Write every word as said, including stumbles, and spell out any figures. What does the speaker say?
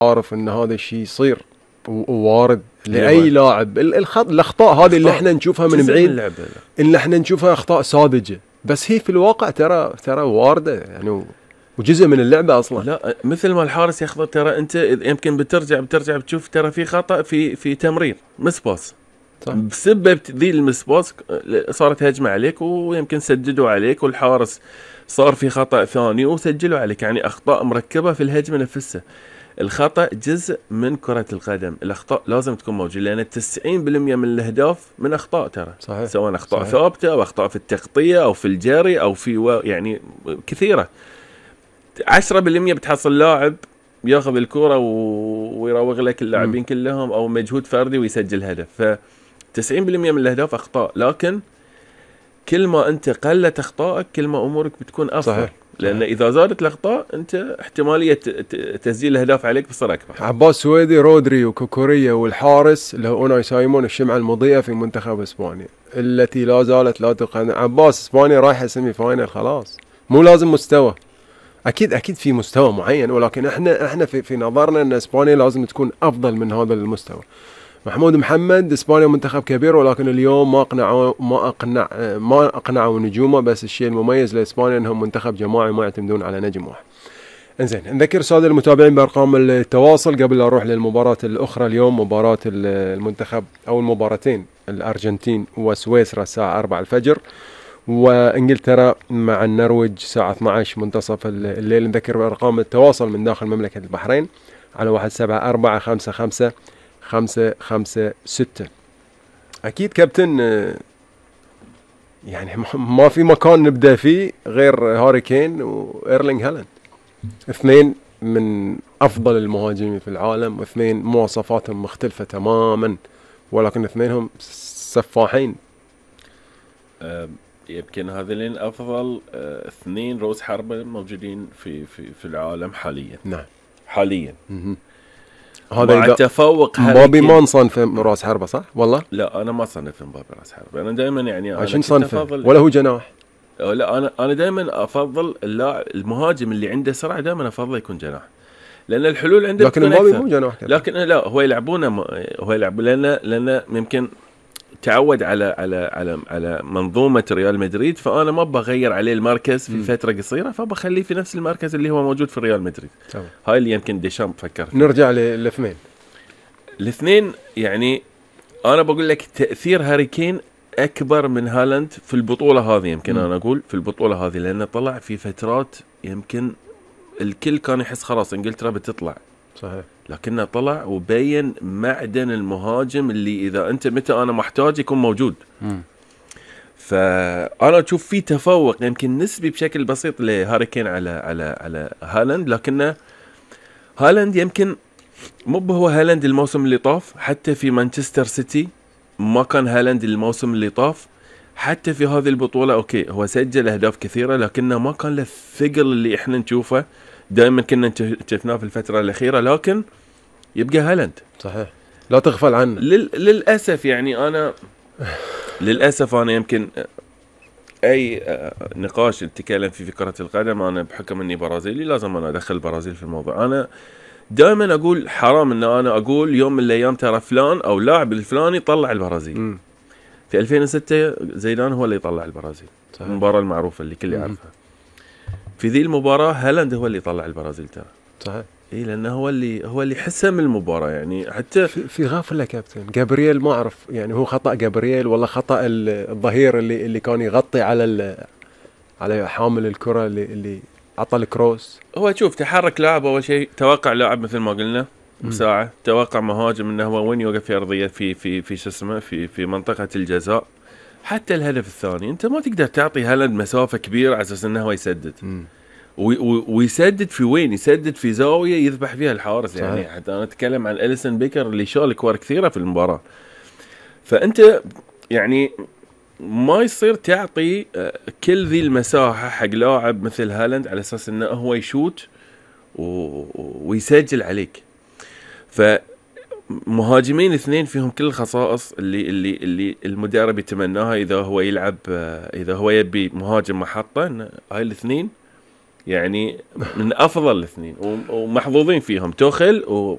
عارف ان هذا الشيء يصير ووارد لاي لاعب. الخط الاخطاء هذه اللي احنا نشوفها من بعيد، اللي احنا نشوفها اخطاء ساذجه، بس هي في الواقع ترى ترى وارده يعني، وجزء من اللعبه اصلا. لا مثل ما الحارس يخطئ، ترى انت يمكن بترجع بترجع بتشوف ترى في خطا في في تمرير مسباس، بسبب ذي المسباس صارت هجمه عليك ويمكن سددوا عليك، والحارس صار في خطا ثاني وسجلوا عليك. يعني اخطاء مركبه في الهجمه نفسها. الخطأ جزء من كرة القدم، الأخطاء لازم تكون موجودة، لأن تسعين بالمئة من الأهداف من أخطاء ترى، صحيح. سواء أخطاء صحيح. ثابتة أو أخطاء في التغطية أو في الجري أو في و... يعني كثيرة. عشرة بالمئة بتحصل لاعب ياخذ الكرة و... ويراوغ لك اللاعبين كلهم، أو مجهود فردي ويسجل هدف. ف تسعين بالمئة من الأهداف أخطاء، لكن كل ما أنت قلت أخطائك كل ما أمورك بتكون أفضل. صحيح. لأن إذا زادت الأخطاء أنت احتمالية تسجيل الأهداف عليك بصير أكبر. عباس سويدي، رودري وكوكوريا، والحارس اللي هو أوناي سايمون، الشمعة المضيئة في منتخب إسبانيا التي لا زالت لا تقنع. عباس إسبانيا رايحة سيمي فاينل خلاص، مو لازم مستوى، أكيد أكيد في مستوى معين، ولكن إحنا إحنا في في نظرنا أن إسبانيا لازم تكون أفضل من هذا المستوى. محمود محمد، إسبانيا منتخب كبير، ولكن اليوم ما أقنعوا ما أقنع ما أقنعوا نجومه، بس الشيء المميز لإسبانيا أنهم منتخب جماعي ما يعتمدون على نجم واحد. انزين، نذكر السادة المتابعين بأرقام التواصل قبل لا أروح للمباراة الأخرى اليوم، مباراة المنتخب أو المباراتين الأرجنتين وسويسرا الساعة أربعة الفجر، وإنجلترا مع النرويج الساعة اثني عشر منتصف الليل. نذكر بأرقام التواصل من داخل مملكة البحرين على واحد سبعة أربعة خمسة خمسة خمسة خمسة ستة. أكيد كابتن، يعني ما في مكان نبدأ فيه غير هاري كين وإيرلينغ هالاند، اثنين من أفضل المهاجمين في العالم، واثنين مواصفاتهم مختلفة تماما، ولكن اثنينهم سفاحين. أه يمكن هذين أفضل أه اثنين رؤوس حربة موجودين في في في العالم حاليا. نعم حاليا. هذا مع تفوق مبابي ما نصنف راس حربة صح والله؟ لا أنا ما صنف مبابي راس حربة، أنا دائما يعني عشان صنفه ولا هو جناح؟ لا أنا أنا دائما أفضل اللاعب المهاجم اللي عنده سرعة، دائما أفضل يكون جناح، لأن الحلول عنده لكن مبابي مو جناح. لكن لا هو يلعبونه هو يلعب لأن لأن يمكن تعود على على على على منظومة ريال مدريد، فأنا ما بغير عليه المركز في م. فترة قصيرة، فبخليه في نفس المركز اللي هو موجود في ريال مدريد. طبعا. هاي اللي يمكن ديشامب فكر فيه. نرجع للاثنين الاثنين يعني أنا بقول لك تأثير هاري كين أكبر من هالاند في البطولة هذه، يمكن م. أنا أقول في البطولة هذه، لأنه طلع في فترات يمكن الكل كان يحس خلاص إنجلترا بتطلع. صحيح. لكنه طلع وبين معدن المهاجم اللي إذا أنت متى أنا محتاج يكون موجود. م. فأنا أشوف فيه تفوق يمكن نسبي بشكل بسيط لهاري كين على على على هالاند، لكنه هالاند يمكن مو هو هالاند الموسم اللي طاف، حتى في مانشستر سيتي ما كان هالاند الموسم اللي طاف، حتى في هذه البطولة أوكي هو سجل أهداف كثيرة لكنه ما كان له الثقل اللي إحنا نشوفه دائما كنا شفناه في الفترة الأخيرة، لكن يبقى هالاند. صحيح، لا تغفل عنه. لل... للأسف يعني أنا للأسف أنا يمكن أي نقاش تتكلم فيه في كرة القدم، أنا بحكم أني برازيلي لازم أنا أدخل البرازيل في الموضوع. أنا دائما أقول حرام أن أنا أقول يوم من الأيام ترى فلان أو لاعب الفلاني طلع البرازيل. م. في ألفين وستة زيدان هو اللي يطلع البرازيل. صحيح. المباراة المعروفة اللي كل يعرفها. في ذي المباراة هالاند هو اللي يطلع البرازيل ترى. صحيح. إيه لأنه هو اللي هو اللي حسم المباراة يعني. حتى في, في غافلة كابتن جابرييل ما أعرف يعني هو خطأ جابرييل ولا خطأ الظهير اللي اللي كان يغطي على على حامل الكرة اللي اللي عطى الكروس. هو شوف تحرك لاعب أول شيء، توقع لاعب مثل ما قلنا مساعة، توقع مهاجم إنه هو وين يوقف في أرضية في في في شو اسمه في في منطقة الجزاء. حتى الهدف الثاني أنت ما تقدر تعطي هالاند مسافة كبيرة على أساس إنه هو يسدد. م. ويسدد في وين؟ يسدد في زاوية يذبح فيها الحارس. صحيح. يعني حتى أنا أتكلم عن أليسون بيكر اللي شال كور كثيرة في المباراة. فأنت يعني ما يصير تعطي كل ذي المساحة حق لاعب مثل هالاند على أساس إنه هو يشوت ويسجل عليك. فمهاجمين اثنين فيهم كل الخصائص اللي اللي اللي المدرب يتمناها إذا هو يلعب، إذا هو يبي مهاجم محطة. هاي الاثنين يعني من افضل الاثنين ومحظوظين فيهم توخل